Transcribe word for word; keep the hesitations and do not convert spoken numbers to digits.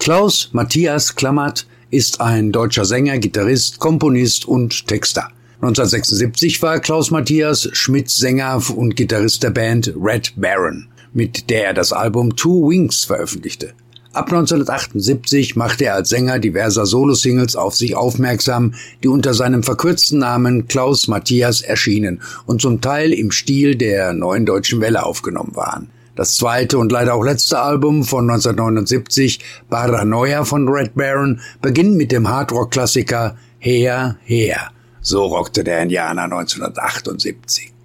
Klaus Matthias Klammert ist ein deutscher Sänger, Gitarrist, Komponist und Texter. neunzehnhundertsechsundsiebzig war Klaus Matthias Schmidt Sänger und Gitarrist der Band Red Baron, mit der er das Album Two Wings veröffentlichte. Ab neunzehnhundertachtundsiebzig machte er als Sänger diverser Solosingles auf sich aufmerksam, die unter seinem verkürzten Namen Klaus Matthias erschienen und zum Teil im Stil der Neuen Deutschen Welle aufgenommen waren. Das zweite und leider auch letzte Album von neunzehnhundertneunundsiebzig, Paranoia von Red Baron, beginnt mit dem Hardrock-Klassiker Her, Her. So rockte der Indianer neunzehnhundertachtundsiebzig.